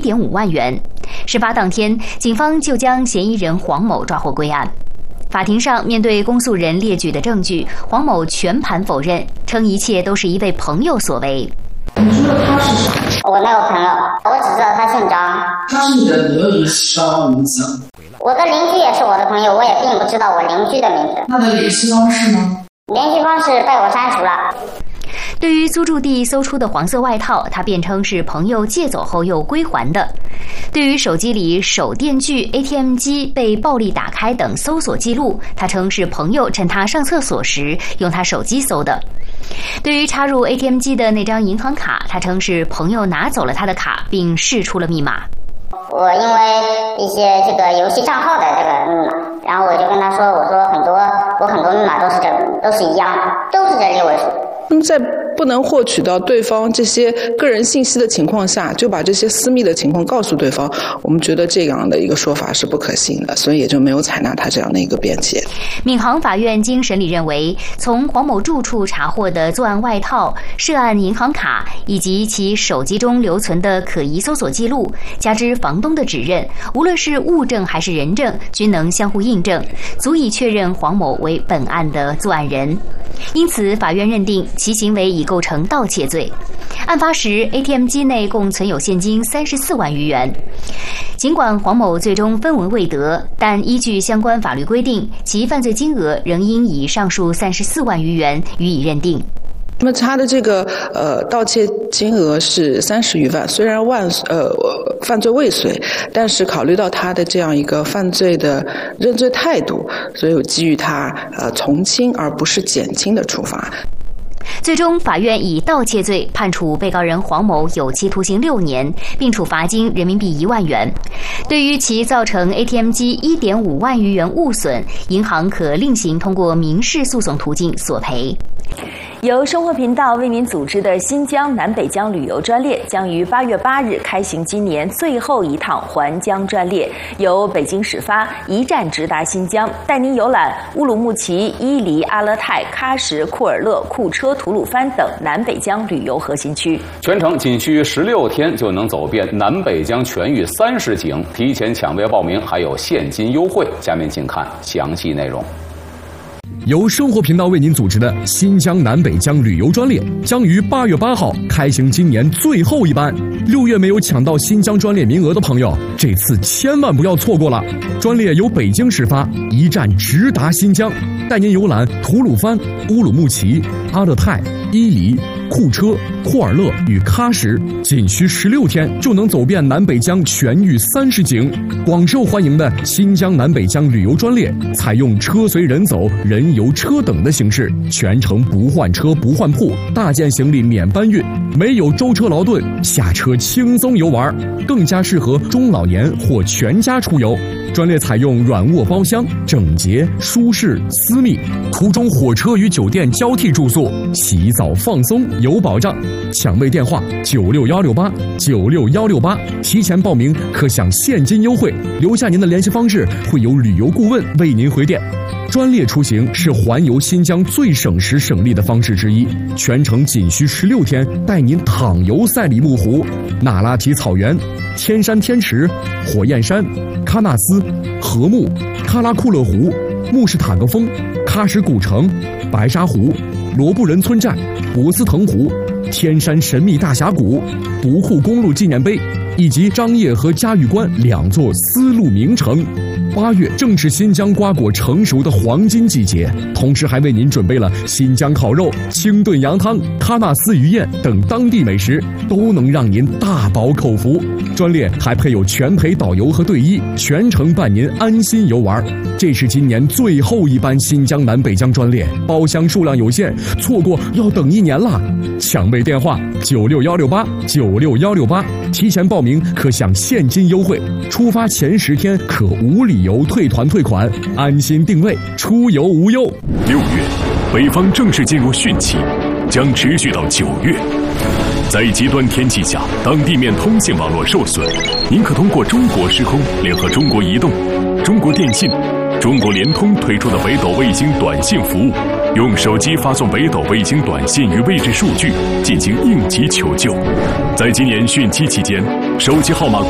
1.5万元。事发当天，警方就将嫌疑人黄某抓获归案。法庭上，面对公诉人列举的证据，黄某全盘否认，称一切都是一位朋友所为。 你说的他是谁？ 我那个朋友，我只知道他姓张。 他是你的邻居啥名字？ 我的邻居也是我的朋友，我也并不知道我邻居的名字。 他的联系方式呢？ 联系方式被我删除了。 对于租住地搜出的黄色外套，他辩称是朋友借走后又归还的。对于手机里手电锯、ATM 机被暴力打开等搜索记录，他称是朋友趁他上厕所时用他手机搜的。对于插入 ATM 机的那张银行卡，他称是朋友拿走了他的卡，并释出了密码。 我因为一些这个游戏账号的这个密码，然后我就跟他说，我说我很多密码都是一样的，都是这6位数。 那么在不能获取到对方这些个人信息的情况下，就把这些私密的情况告诉对方，我们觉得这样的一个说法是不可信的，所以也就没有采纳他这样的一个辩解。 闵行法院经审理认为，从黄某住处查获的作案外套、涉案银行卡以及其手机中留存的可疑搜索记录，加之房东的指认，无论是物证还是人证，均能相互印证，足以确认黄某为本案的作案人。因此，法院认定其行为已构成盗窃罪。案发时 ，ATM 机内共存有现金34万余元。尽管黄某最终分文未得，但依据相关法律规定，其犯罪金额仍应以上述34万余元予以认定。 那么他的这个盗窃金额是30余万，虽然犯罪未遂，但是考虑到他的这样一个犯罪的认罪态度，所以我给予他从轻而不是减轻的处罚。 最终，法院以盗窃罪判处被告人黄某有期徒刑6年，并处罚金人民币1万元。对于其造成 ATM 机1.5万余元误损，银行可另行通过民事诉讼途径索赔。 由生活频道为您组织的新疆南北疆旅游专列将于8月8日开行今年最后一趟环疆专列，由北京始发，一站直达新疆，带您游览乌鲁木齐、伊犁、阿勒泰、喀什、库尔勒、库车、吐鲁番等南北疆旅游核心区。 全程仅需16天就能走遍南北疆全域30景，提前抢位报名还有现金优惠。下面请看详细内容。 由生活频道为您组织的新疆南北疆旅游专列将于8月8号开行今年最后一班。6月没有抢到新疆专列名额的朋友，这次千万不要错过了。专列由北京始发，一站直达新疆，带您游览吐鲁番、乌鲁木齐、阿勒泰、伊犁、库车、库尔勒与喀什，仅需16天就能走遍南北疆全域30景。广受欢迎的新疆南北疆旅游专列采用车随人走、人游车等的形式，全程不换车不换铺，大件行李免搬运，没有舟车劳顿，下车轻松游玩，更加适合中老年或全家出游。专列采用软卧包厢，整洁、舒适、私密。途中火车与酒店交替住宿，洗澡放松有保障。抢位电话96168，96168，提前报名可享现金优惠。留下您的联系方式，会有旅游顾问为您回电。专列出行是环游新疆最省时省力的方式之一，全程仅需16天，带您躺游赛里木湖、那拉提草原、天山天池、火焰山、喀纳斯、禾木、喀拉库勒湖、穆什塔格峰、喀什古城、白沙湖、罗布人村寨、博斯腾湖、天山神秘大峡谷、独库公路纪念碑以及张掖和嘉峪关2座丝路名城。8月正是新疆瓜果成熟的黄金季节，同时还为您准备了新疆烤肉、清炖羊汤、喀纳斯鱼宴等当地美食，都能让您大饱口福。专列还配有全陪导游和队医，全程伴您安心游玩。这是今年最后一班新疆南北疆专列，包厢数量有限，错过要等1年了。抢位电话96168，96168，提前报名可享现金优惠，出发前10天可无理由退团退款，安心定位，出游无忧。 6月，北方正式进入汛期，将持续到9月。在极端天气下，当地面通信网络受损，您可通过中国时空联合中国移动、中国电信、中国联通推出的北斗卫星短信服务，用手机发送北斗卫星短信与位置数据进行应急求救。在今年汛期期间，手机号码